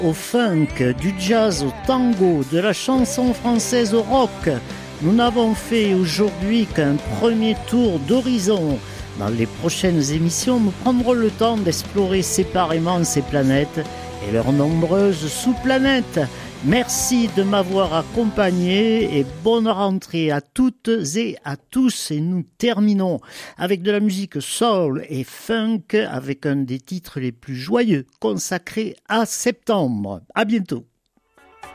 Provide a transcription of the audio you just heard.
au funk, du jazz au tango, de la chanson française au rock. Nous n'avons fait aujourd'hui qu'un premier tour d'horizon. Dans les prochaines émissions, nous prendrons le temps d'explorer séparément ces planètes et leurs nombreuses sous-planètes. Merci de m'avoir accompagné et bonne rentrée à toutes et à tous. Et nous terminons avec de la musique soul et funk avec un des titres les plus joyeux consacrés à septembre. À bientôt.